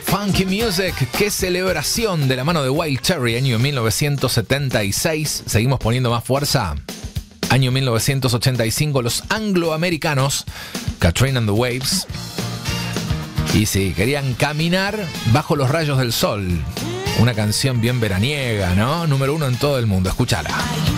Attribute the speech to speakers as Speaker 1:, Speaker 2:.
Speaker 1: Funky Music, qué celebración de la mano de Wild Cherry, año 1976. Seguimos poniendo más fuerza. Año 1985, los angloamericanos, Katrina and the Waves. Y sí, querían caminar bajo los rayos del sol. Una canción bien veraniega, ¿no? Número 1 en todo el mundo, escúchala.